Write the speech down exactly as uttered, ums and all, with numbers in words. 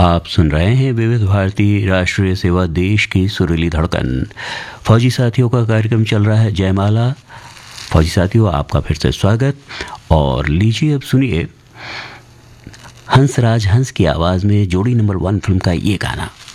आप सुन रहे हैं विविध भारती राष्ट्रीय सेवा देश की सुरीली धड़कन। फौजी साथियों का कार्यक्रम चल रहा है जयमाला। फौजी साथियों, आपका फिर से स्वागत। और लीजिए अब सुनिए हंसराज हंस की आवाज़ में जोड़ी नंबर वन फिल्म का ये गाना।